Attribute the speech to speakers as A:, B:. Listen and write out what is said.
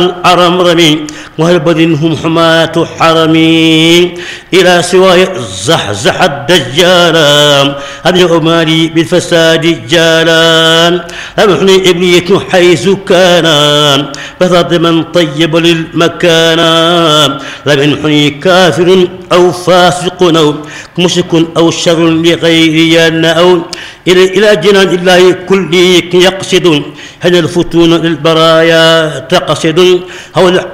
A: الأرمرمي وهل بدنهم حماة حرمي إلى سواي زحزح الدجالان أبي أماري بالفساد جالان أمحني ابنية حيث كان بفضل من طيب للمكان لم ينحني كافر أو فاسق أو مشرك أو شر لغيري أو إلى جنان الله كل يقصد هل الفتون للبرايا تقصد هو